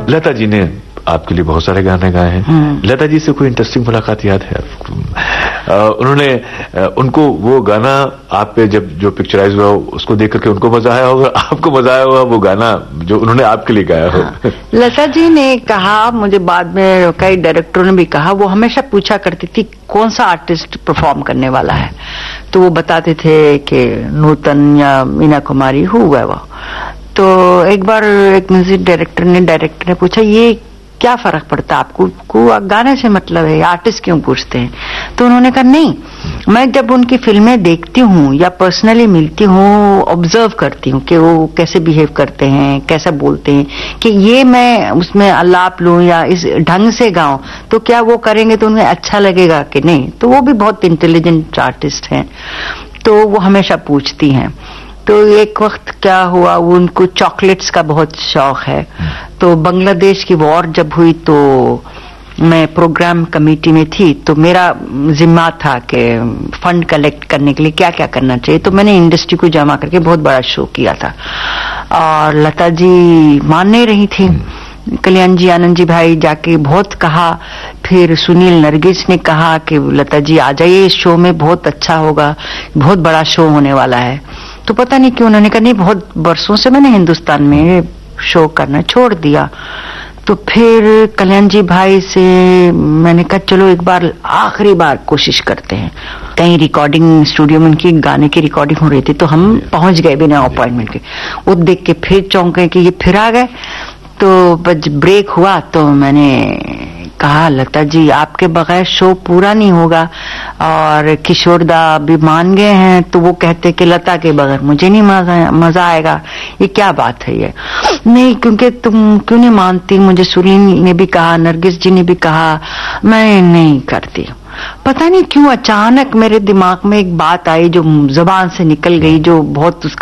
लता जी ने आपके लिए बहुत सारे गाने गाए हैं। लता जी से कोई इंटरेस्टिंग मुलाकात याद है आपको? उनको वो गाना आप पे जब जो पिक्चराइज हुआ उसको देख करके उनको मजा आया होगा, आपको मजा आया होगा वो गाना जो उन्होंने आपके लिए गाया हो। लता जी ने कहा, मुझे बाद में कई डायरेक्टरों ने भी कहा, वो हमेशा पूछा करती थी कौन सा आर्टिस्ट परफॉर्म करने वाला है, तो वो बताते थे कि नूतन या मीना कुमारी हुआ वो। तो एक बार एक म्यूजिक डायरेक्टर ने पूछा ये क्या फर्क पड़ता आपको, गाने से मतलब है, आर्टिस्ट क्यों पूछते हैं? तो उन्होंने कहा नहीं, मैं जब उनकी फिल्में देखती हूँ या पर्सनली मिलती हूँ, ऑब्जर्व करती हूँ कि वो कैसे बिहेव करते हैं, कैसे बोलते हैं, कि ये मैं उसमें आलाप लूं या इस ढंग से गाऊं तो क्या वो करेंगे तो उन्हें अच्छा लगेगा कि नहीं। तो वो भी बहुत इंटेलिजेंट आर्टिस्ट हैं, तो वो हमेशा पूछती हैं। तो एक वक्त क्या हुआ, उनको चॉकलेट्स का बहुत शौक है, तो बांग्लादेश की वॉर जब हुई तो मैं प्रोग्राम कमेटी में थी, तो मेरा जिम्मा था कि फंड कलेक्ट करने के लिए क्या क्या करना चाहिए। तो मैंने इंडस्ट्री को जमा करके बहुत बड़ा शो किया था और लता जी मान नहीं रही थी। कल्याण जी, आनंद जी भाई जाके बहुत कहा, फिर सुनील नरगिस ने कहा कि लता जी आ जाइए इस शो में, बहुत अच्छा होगा, बहुत बड़ा शो होने वाला है। तो पता नहीं क्यों उन्होंने कहा नहीं, बहुत वर्षों से मैंने हिंदुस्तान में शो करना छोड़ दिया। तो फिर कल्याण जी भाई से मैंने कहा चलो एक बार आखिरी बार कोशिश करते हैं। कहीं रिकॉर्डिंग स्टूडियो में उनकी गाने की रिकॉर्डिंग हो रही थी, तो हम पहुंच गए बिना अपॉइंटमेंट के। वो देख के फिर चौंक गए कि ये फिर आ गए। तो बस ब्रेक हुआ तो मैंने कहा लता जी आपके बगैर शो पूरा नहीं होगा, और किशोर दा भी मान गए हैं, तो वो कहते कि लता के बगैर मुझे नहीं मजा आएगा। ये क्या बात है ये? नहीं, क्योंकि तुम क्यों नहीं मानती, मुझे सुनील ने भी कहा, नरगिस जी ने भी कहा, मैं नहीं करती। पता नहीं क्यों अचानक मेरे दिमाग में एक बात आई जो जुबान से निकल गई, जो बहुत उसका